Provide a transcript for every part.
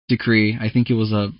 decree. I think it was a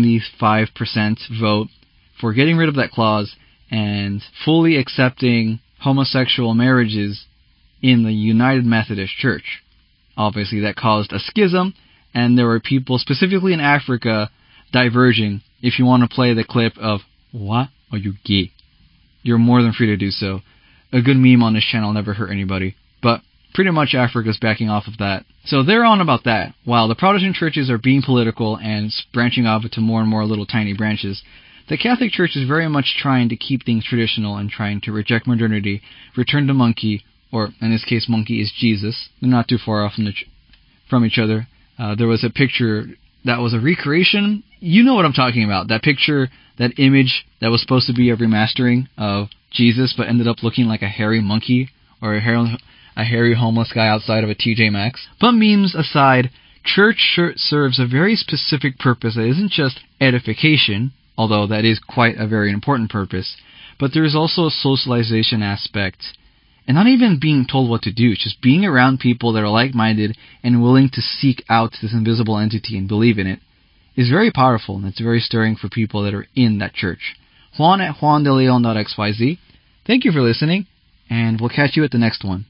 95% vote for getting rid of that clause and fully accepting homosexual marriages in the United Methodist Church. Obviously, that caused a schism, and there were people, specifically in Africa, diverging. If you want to play the clip of, "What? Are you gay?" You're more than free to do so. A good meme on this channel never hurt anybody. But pretty much Africa's backing off of that. So they're on about that. While the Protestant churches are being political and branching off into more and more little tiny branches, the Catholic Church is very much trying to keep things traditional and trying to reject modernity, return to monkey, or in this case, monkey is Jesus. They're not too far off from each other. There was a picture that was a recreation. You know what I'm talking about. That picture, that image that was supposed to be a remastering of Jesus, but ended up looking like a hairy monkey or a hairy homeless guy outside of a TJ Maxx. But memes aside, church serves a very specific purpose that isn't just edification, although that is quite a very important purpose, but there is also a socialization aspect. And not even being told what to do, just being around people that are like-minded and willing to seek out this invisible entity and believe in it is very powerful, and it's very stirring for people that are in that church. Juan at juandeleon.xyz. Thank you for listening, and we'll catch you at the next one.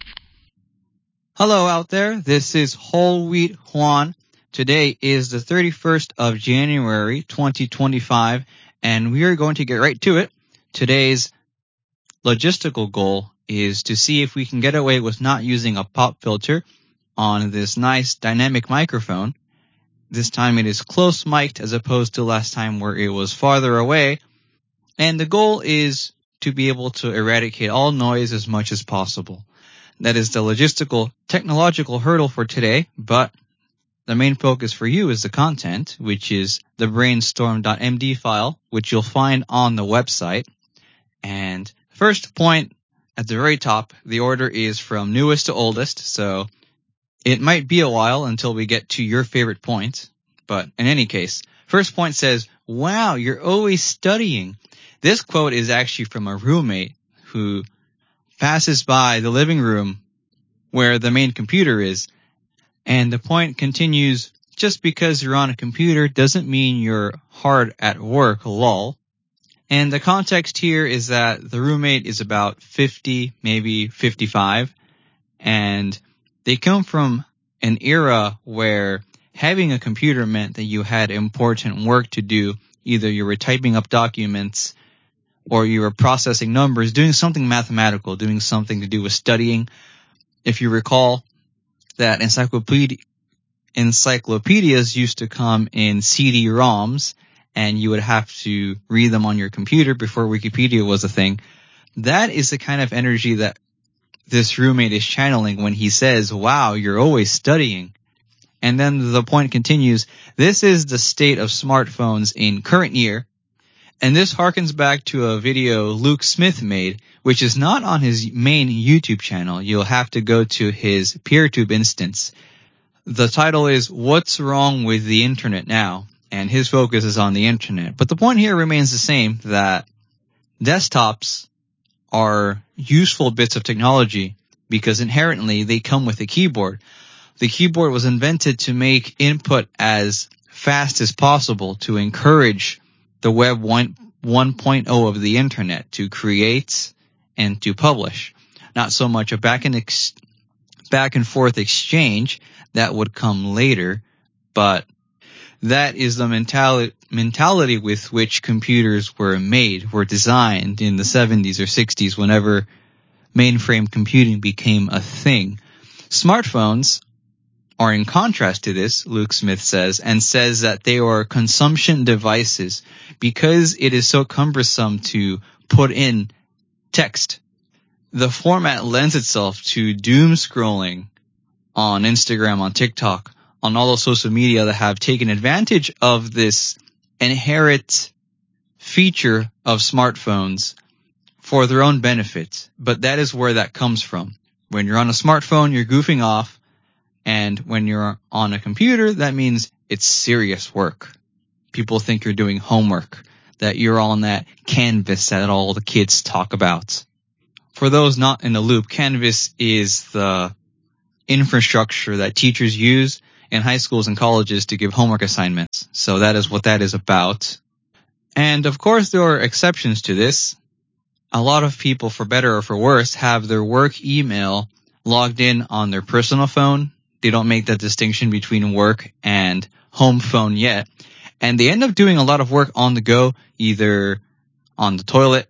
Hello out there, this is Whole Wheat Juan. Today is the 31st of January 2025, and we are going to get right to it. Today's logistical goal is to see if we can get away with not using a pop filter on this nice dynamic microphone. This time it is close mic'd as opposed to last time where it was farther away. And the goal is to be able to eradicate all noise as much as possible. That is the logistical, technological hurdle for today, but the main focus for you is the content, which is the brainstorm.md file, which you'll find on the website. And first point, at the very top, the order is from newest to oldest, so it might be a while until we get to your favorite point. But in any case, first point says, "Wow, you're always studying." This quote is actually from a roommate who passes by the living room where the main computer is. And the point continues, just because you're on a computer doesn't mean you're hard at work, lol. And the context here is that the roommate is about 50, maybe 55, and they come from an era where having a computer meant that you had important work to do. Either you were typing up documents or you were processing numbers, doing something mathematical, doing something to do with studying. If you recall that encyclopedias used to come in CD-ROMs, and you would have to read them on your computer before Wikipedia was a thing. That is the kind of energy that this roommate is channeling when he says, "Wow, you're always studying." And then the point continues, "This is the state of smartphones in current year." And this harkens back to a video Luke Smith made, which is not on his main YouTube channel. You'll have to go to his PeerTube instance. The title is "What's Wrong with the Internet Now?" And his focus is on the internet. But the point here remains the same, that desktops are useful bits of technology because inherently they come with a keyboard. The keyboard was invented to make input as fast as possible to encourage the Web 1.0 of the internet to create and to publish. Not so much a back and forth exchange that would come later, but that is the mentality with which computers were designed in the 70s or 60s whenever mainframe computing became a thing. Smartphones are in contrast to this, Luke Smith says, and says that they are consumption devices because it is so cumbersome to put in text. The format lends itself to doom scrolling on Instagram, on TikTok, on all those social media that have taken advantage of this inherent feature of smartphones for their own benefit. But that is where that comes from. When you're on a smartphone, you're goofing off. And when you're on a computer, that means it's serious work. People think you're doing homework, that you're on that Canvas that all the kids talk about. For those not in the loop, Canvas is the infrastructure that teachers use in high schools and colleges to give homework assignments. So that is what that is about. And of course, there are exceptions to this. A lot of people, for better or for worse, have their work email logged in on their personal phone. They don't make that distinction between work and home phone yet. And they end up doing a lot of work on the go, either on the toilet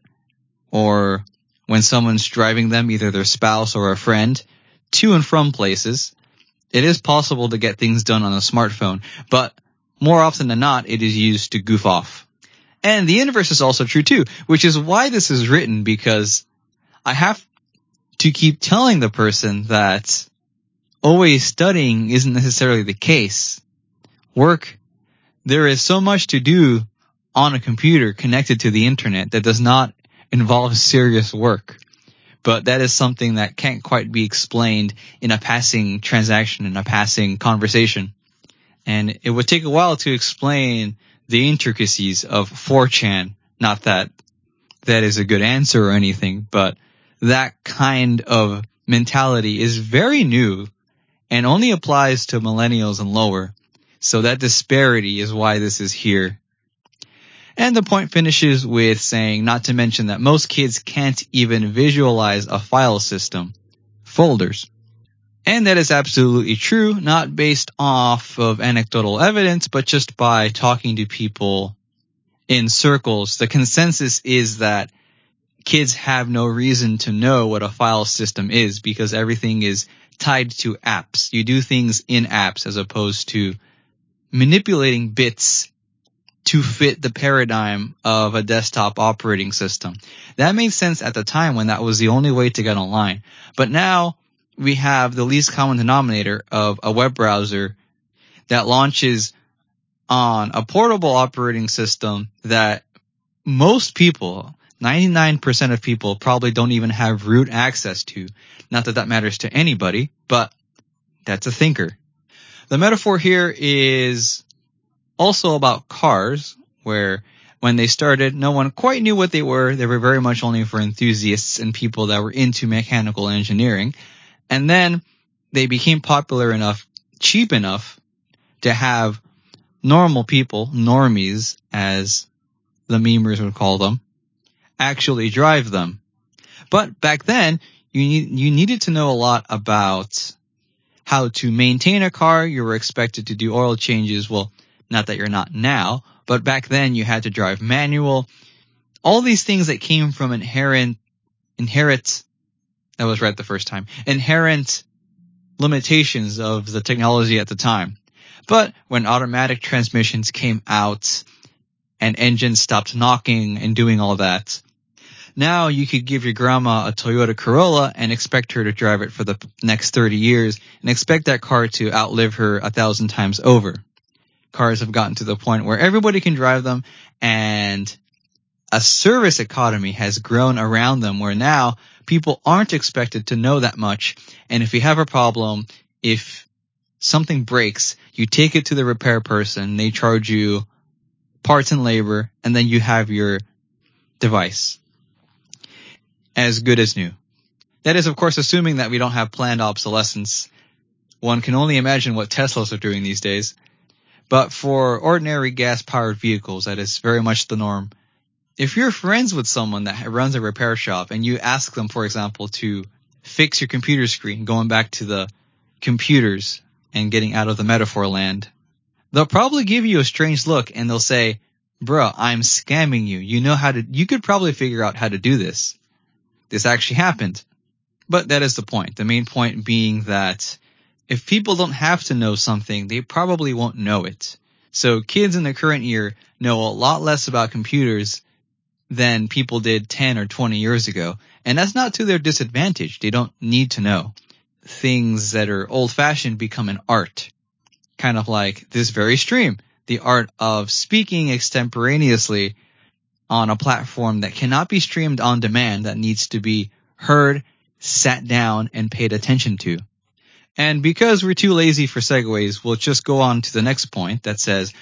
or when someone's driving them, either their spouse or a friend, to and from places. It is possible to get things done on a smartphone, but more often than not, it is used to goof off. And the inverse is also true too, which is why this is written, because I have to keep telling the person that always studying isn't necessarily the case. Work, there is so much to do on a computer connected to the internet that does not involve serious work. But that is something that can't quite be explained in a passing transaction, in a passing conversation. And it would take a while to explain the intricacies of 4chan. Not that that is a good answer or anything, but that kind of mentality is very new and only applies to millennials and lower. So that disparity is why this is here. And the point finishes with saying, not to mention that most kids can't even visualize a file system, folders. And that is absolutely true, not based off of anecdotal evidence, but just by talking to people in circles. The consensus is that kids have no reason to know what a file system is because everything is tied to apps. You do things in apps as opposed to manipulating bits to fit the paradigm of a desktop operating system. That made sense at the time when that was the only way to get online. But now we have the least common denominator of a web browser that launches on a portable operating system that most people, 99% of people, probably don't even have root access to. Not that that matters to anybody, but that's a thinker. The metaphor here is also about cars, where when they started, no one quite knew what they were. They were very much only for enthusiasts and people that were into mechanical engineering. And then they became popular enough, cheap enough, to have normal people, normies, as the memers would call them, actually drive them. But back then, you needed to know a lot about how to maintain a car. You were expected to do oil changes. Well, not that you're not now, but back then you had to drive manual. All these things that came from inherent, that was right the first time, inherent limitations of the technology at the time. But when automatic transmissions came out and engines stopped knocking and doing all that, now you could give your grandma a Toyota Corolla and expect her to drive it for the next 30 years and expect that car to outlive her 1,000 times over. Cars have gotten to the point where everybody can drive them, and a service economy has grown around them where now people aren't expected to know that much. And if you have a problem, if something breaks, you take it to the repair person, they charge you parts and labor, and then you have your device as good as new. That is, of course, assuming that we don't have planned obsolescence. One can only imagine what Teslas are doing these days. But for ordinary gas-powered vehicles, that is very much the norm. If you're friends with someone that runs a repair shop and you ask them, for example, to fix your computer screen, going back to the computers and getting out of the metaphor land, they'll probably give you a strange look and they'll say, "Bro, I'm scamming you. You could probably figure out how to do this. This actually happened." But that is the point. The main point being that if people don't have to know something, they probably won't know it. So kids in the current year know a lot less about computers than people did 10 or 20 years ago. And that's not to their disadvantage. They don't need to know. Things that are old-fashioned become an art. Kind of like this very stream. The art of speaking extemporaneously on a platform that cannot be streamed on demand, that needs to be heard, sat down, and paid attention to. And because we're too lazy for segues, we'll just go on to the next point that says,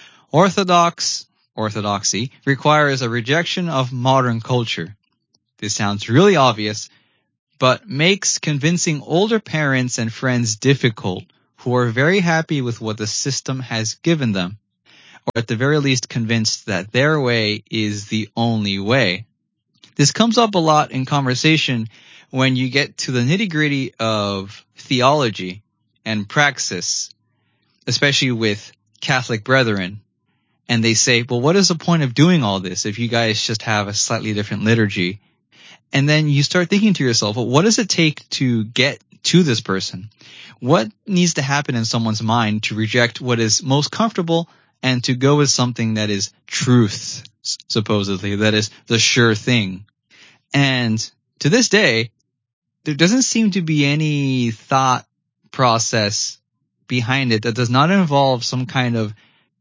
orthodoxy requires a rejection of modern culture. This sounds really obvious, but makes convincing older parents and friends difficult who are very happy with what the system has given them. or at the very least convinced that their way is the only way. This comes up a lot in conversation when you get to the nitty-gritty of theology and praxis, especially with Catholic brethren. And they say, well, what is the point of doing all this if you guys just have a slightly different liturgy? And then you start thinking to yourself, well, what does it take to get to this person? What needs to happen in someone's mind to reject what is most comfortable and to go with something that is truth, supposedly, that is the sure thing? And to this day, there doesn't seem to be any thought process behind it that does not involve some kind of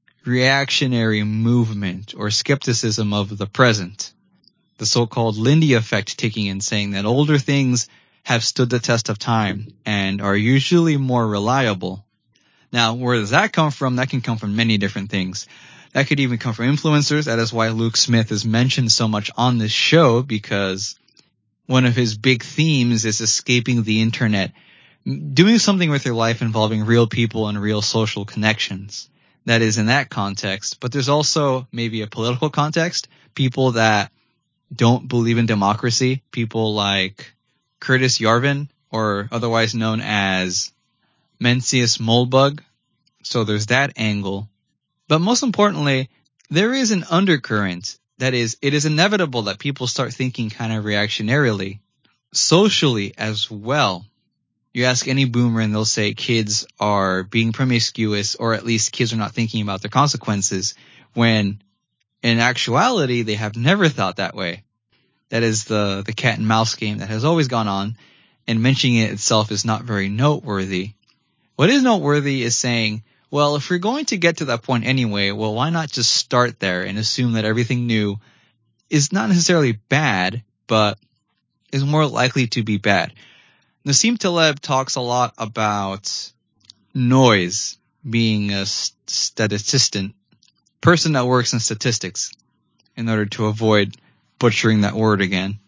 reactionary movement or skepticism of the present. The so-called Lindy effect taking in, saying that older things have stood the test of time and are usually more reliable. Now, where does that come from? That can come from many different things. That could even come from influencers. That is why Luke Smith is mentioned so much on this show, because one of his big themes is escaping the internet, doing something with your life involving real people and real social connections. That is in that context. But there's also maybe a political context. People that don't believe in democracy. People like Curtis Yarvin, or otherwise known as Mencius Moldbug. So there's that angle. But most importantly, there is an undercurrent. That is, it is inevitable that people start thinking kind of reactionarily, socially as well. You ask any boomer and they'll say kids are being promiscuous, or at least kids are not thinking about the consequences, when in actuality they have never thought that way. That is the cat and mouse game that has always gone on, and mentioning it itself is not very noteworthy. What is noteworthy is saying, well, if we're going to get to that point anyway, well, why not just start there and assume that everything new is not necessarily bad, but is more likely to be bad. Nassim Taleb talks a lot about noise being a statistician, person that works in statistics, in order to avoid butchering that word again.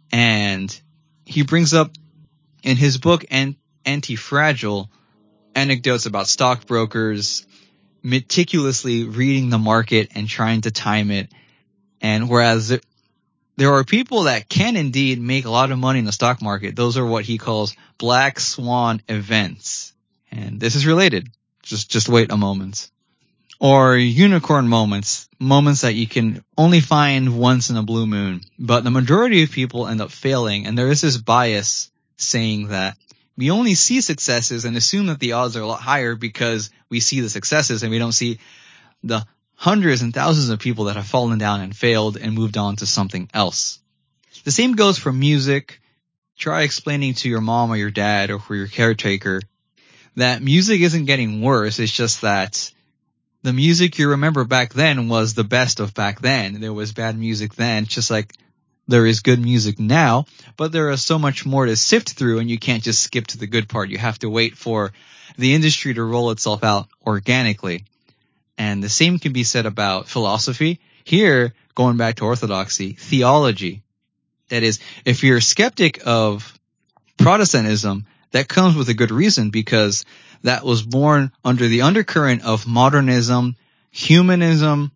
And he brings up in his book Anti-Fragile anecdotes about stockbrokers meticulously reading the market and trying to time it. And whereas there are people that can indeed make a lot of money in the stock market, those are what he calls black swan events. And this is related. Just wait a moment. Or unicorn moments that you can only find once in a blue moon. But the majority of people end up failing, and there is this bias saying that we only see successes and assume that the odds are a lot higher because we see the successes and we don't see the hundreds and thousands of people that have fallen down and failed and moved on to something else. The same goes for music. Try explaining to your mom or your dad or for your caretaker that music isn't getting worse. It's just that the music you remember back then was the best of back then. There was bad music then, just like there is good music now, but there is so much more to sift through, and you can't just skip to the good part. You have to wait for the industry to roll itself out organically. And the same can be said about philosophy. Here, going back to orthodoxy, theology. That is, if you're a skeptic of Protestantism, that comes with a good reason, because that was born under the undercurrent of modernism, humanism,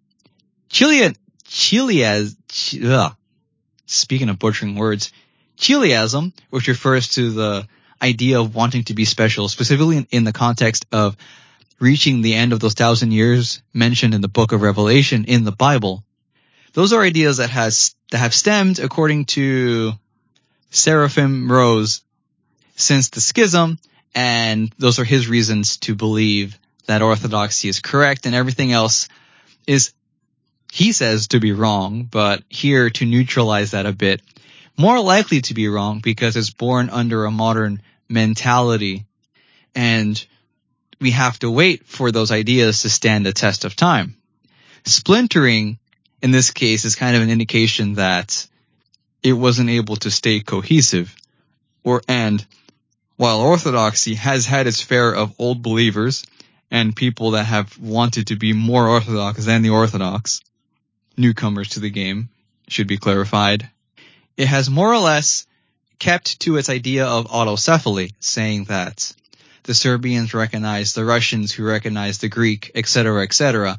speaking of butchering words, chiliasm, which refers to the idea of wanting to be special, specifically in the context of reaching the end of those 1,000 years mentioned in the book of Revelation in the Bible. Those are ideas that have stemmed, according to Seraphim Rose, since the schism, and those are his reasons to believe that orthodoxy is correct and everything else is, he says, to be wrong, but here to neutralize that a bit, more likely to be wrong because it's born under a modern mentality, and we have to wait for those ideas to stand the test of time. Splintering, in this case, is kind of an indication that it wasn't able to stay cohesive. And while orthodoxy has had its fare of old believers and people that have wanted to be more orthodox than the orthodox, newcomers to the game, should be clarified, it has more or less kept to its idea of autocephaly, saying that the Serbians recognize the Russians who recognize the Greek, etc.,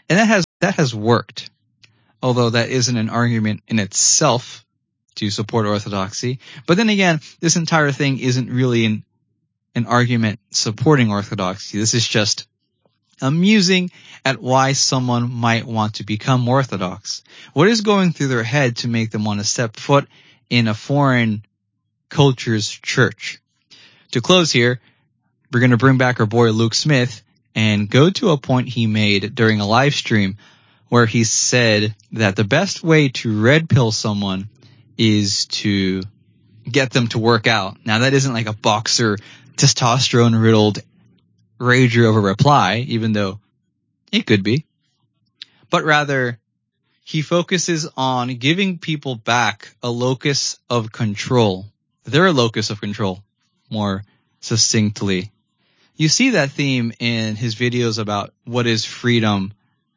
And that has worked. Although that isn't an argument in itself to support orthodoxy. But then again, this entire thing isn't really an argument supporting orthodoxy. This is just amusing at why someone might want to become orthodox. What is going through their head to make them want to step foot in a foreign culture's church? To close here, we're going to bring back our boy Luke Smith and go to a point he made during a live stream where he said that the best way to red pill someone is to get them to work out. Now that isn't like a boxer, testosterone riddled rager of a reply, even though it could be, but rather he focuses on giving people back a locus of control. Their locus of control, more succinctly. You see that theme in his videos about what is freedom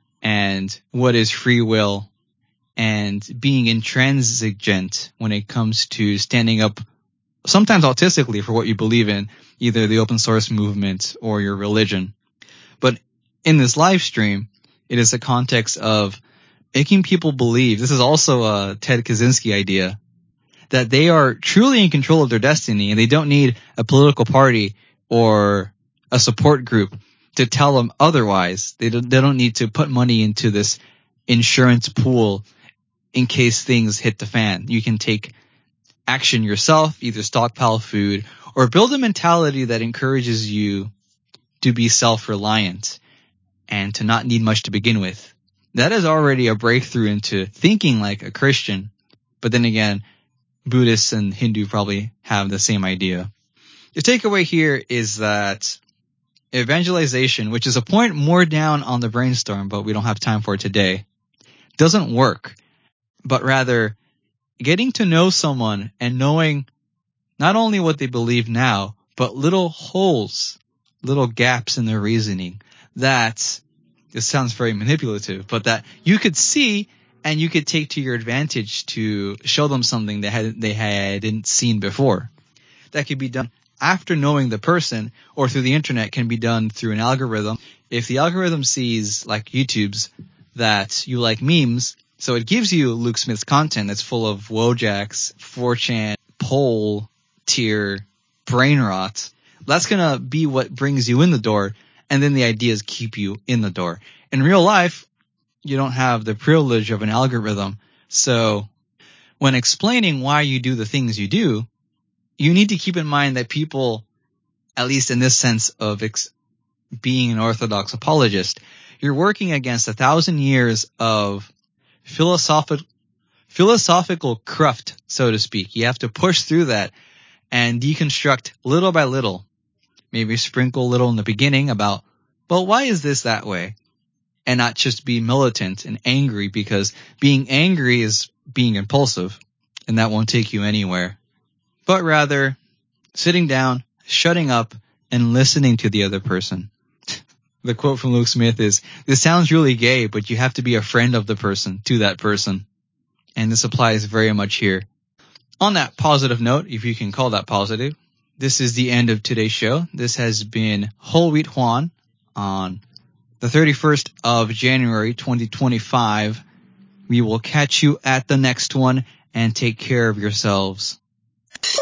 and what is free will and being intransigent when it comes to standing up, sometimes autistically, for what you believe in, either the open source movement or your religion. But in this live stream, it is a context of making people believe, this is also a Ted Kaczynski idea, that they are truly in control of their destiny and they don't need a political party or a support group to tell them otherwise. They don't need to put money into this insurance pool in case things hit the fan. You can take action yourself, either stockpile food or build a mentality that encourages you to be self-reliant and to not need much to begin with. That is already a breakthrough into thinking like a Christian. But then again, Buddhists and Hindu probably have the same idea. The takeaway here is that evangelization, which is a point more down on the brainstorm, but we don't have time for it today, doesn't work. But rather, getting to know someone and knowing not only what they believe now, but little holes, little gaps in their reasoning that, this sounds very manipulative, but that you could see and you could take to your advantage to show them something they hadn't seen before. That could be done after knowing the person, or through the internet, can be done through an algorithm. If the algorithm sees, like YouTube's, that you like memes, so it gives you Luke Smith's content that's full of Wojaks, 4chan, poll, tier, brain rot, that's going to be what brings you in the door, and then the ideas keep you in the door. In real life, you don't have the privilege of an algorithm, so when explaining why you do the things you do, you need to keep in mind that people, at least in this sense of being an Orthodox apologist, you're working against 1,000 years of philosophical cruft, so to speak. You have to push through that and deconstruct little by little. Maybe sprinkle a little in the beginning about, well, why is this that way? And not just be militant and angry, because being angry is being impulsive, and that won't take you anywhere. But rather, sitting down, shutting up, and listening to the other person. The quote from Luke Smith is, "This sounds really gay, but you have to be a friend of the person to that person." And this applies very much here. On that positive note, if you can call that positive, this is the end of today's show. This has been Whole Wheat Juan on the 31st of January, 2025. We will catch you at the next one, and take care of yourselves.